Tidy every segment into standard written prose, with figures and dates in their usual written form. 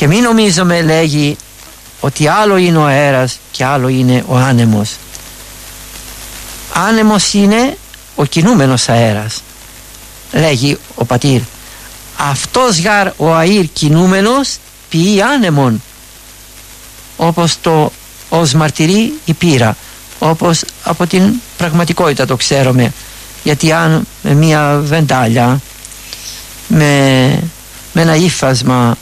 Και μην νομίζουμε, λέγει, ότι άλλο είναι ο αέρας και άλλο είναι ο άνεμος. Άνεμος είναι ο κινούμενος αέρας, λέγει ο πατήρ. Αυτός γαρ ο αήρ κινούμενος ποιεί άνεμον, όπως το ως μαρτυρεί η πείρα, όπως από την πραγματικότητα το ξέρουμε. Γιατί αν με μια βεντάλια, με ένα ύφασμα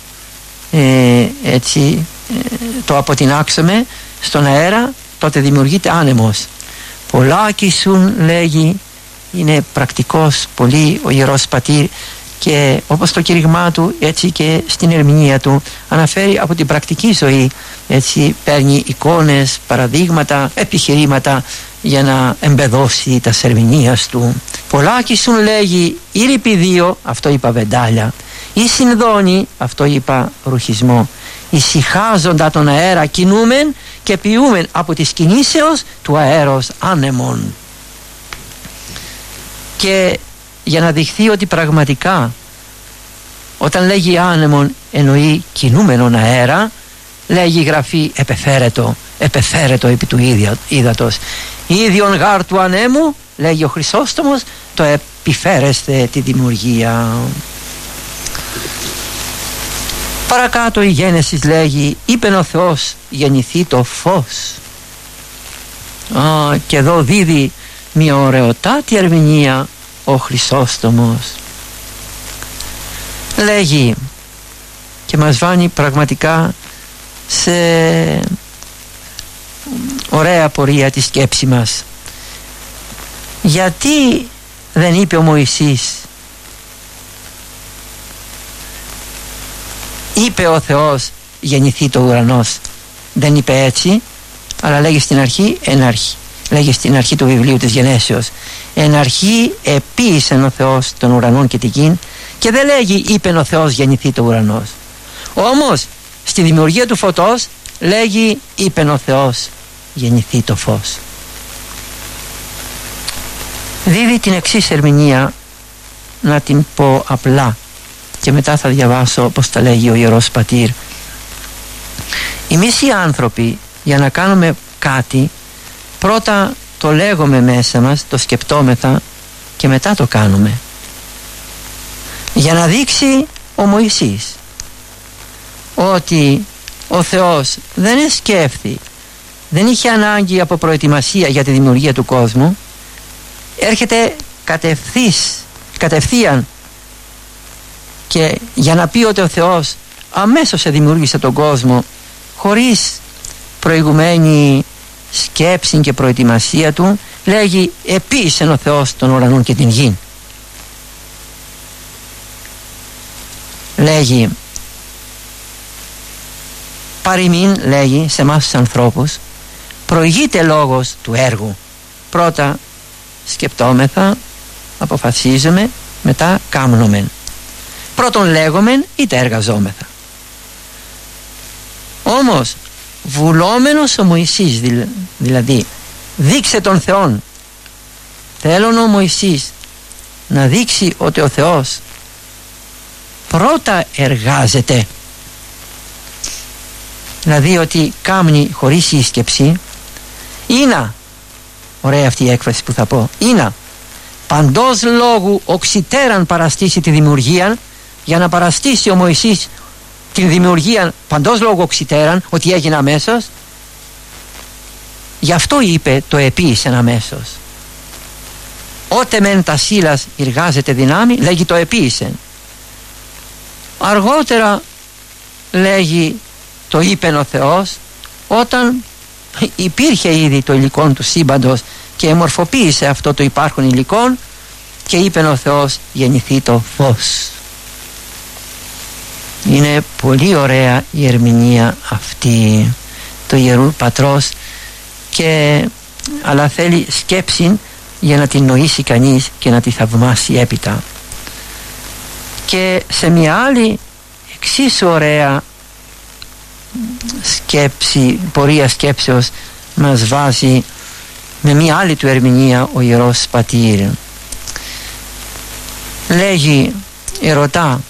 έτσι το αποτινάξουμε στον αέρα, τότε δημιουργείται άνεμος. Πολλάκισουν, λέγει, είναι πρακτικός πολύ ο Ιερός Πατήρ, και όπως το κήρυγμά του, έτσι και στην ερμηνεία του αναφέρει από την πρακτική ζωή, έτσι παίρνει εικόνες, παραδείγματα, επιχειρήματα για να εμπεδώσει τα ερμηνείας του. Πολλάκισουν, λέγει, ή ρηπηδίο, αυτό είπα βεντάλια, ή συνδώνει, αυτό είπα ρουχισμό. Ησυχάζοντα τον αέρα κινούμεν και ποιούμεν από της κινήσεως του αέρος άνεμον. Και για να δειχθεί ότι πραγματικά όταν λέγει άνεμον εννοεί κινούμενον αέρα, λέγει η Γραφή επεφέρετο επί του ύδατος. Ίδιον γάρ του ανέμου, λέγει ο Χρυσόστομος, το επιφέρεστε τη δημιουργία. Παρακάτω η Γένεσης λέγει, είπεν ο Θεός γεννηθεί το φως. Και εδώ δίδει μια ωραιοτάτη ερμηνεία ο Χρυσόστομος. Λέγει και μας βάνει πραγματικά σε ωραία πορεία τη σκέψη μας. Γιατί δεν είπε ο Μωυσής, είπε ο Θεός γεννηθεί το ουρανός? Δεν είπε έτσι, αλλά λέγει στην αρχή, λέγει στην αρχή του βιβλίου της Γενέσεως, εν αρχή επίησεν ο Θεός των ουρανών και την γην, και δεν λέγει είπεν ο Θεός γεννηθεί το ουρανός. Όμως στη δημιουργία του φωτός λέγει είπεν ο Θεός γεννηθεί το φως. Δίδει την εξής ερμηνεία, να την πω απλά και μετά θα διαβάσω όπως τα λέγει ο Ιερός Πατήρ. Εμείς οι άνθρωποι, για να κάνουμε κάτι, πρώτα το λέγουμε μέσα μας, το σκεπτόμεθα και μετά το κάνουμε. Για να δείξει ο Μωυσής ότι ο Θεός δεν εσκέφθη, δεν είχε ανάγκη από προετοιμασία για τη δημιουργία του κόσμου, έρχεται κατευθείαν, και για να πει ότι ο Θεός αμέσως δημιούργησε τον κόσμο χωρίς προηγουμένη σκέψη και προετοιμασία του, λέγει επίησεν ο Θεός των ουρανών και την γη. Λέγει παροιμήν, λέγει σε εμάς τους ανθρώπους, προηγείται λόγος του έργου. Πρώτα σκεπτόμεθα, αποφασίζουμε, μετά κάμνομεν. Πρώτον λέγομεν είτε εργαζόμεθα. Όμως βουλόμενος ο Μωυσής, δηλαδή δείξε τον Θεόν, θέλουν ο Μωυσής να δείξει ότι ο Θεός πρώτα εργάζεται, δηλαδή ότι κάμνει χωρίς σύσκεψη. Είναι ωραία αυτή η έκφραση που θα πω, είναι παντός λόγου οξυτέραν παραστήσει τη δημιουργία. Για να παραστήσει ο Μωυσής την δημιουργία παντός λόγου οξυτέραν, ότι έγινε αμέσως, γι' αυτό είπε το επίησεν αμέσως. Ότε μεν τα σύλλας εργάζεται δυνάμει, λέγει το επίησεν. Αργότερα λέγει το είπεν ο Θεός, όταν υπήρχε ήδη το υλικό του σύμπαντος και εμορφοποίησε αυτό το υπάρχον υλικό, και είπεν ο Θεός γεννηθεί το φως. Είναι πολύ ωραία η ερμηνεία αυτή του Ιερού Πατρός, αλλά θέλει σκέψη για να την νοήσει κανείς και να τη θαυμάσει έπειτα. Και σε μια άλλη εξίσου ωραία σκέψη, πορεία σκέψεως, μας βάζει με μια άλλη του ερμηνεία ο Ιερός Πατήρ. Λέγει, ερωτά,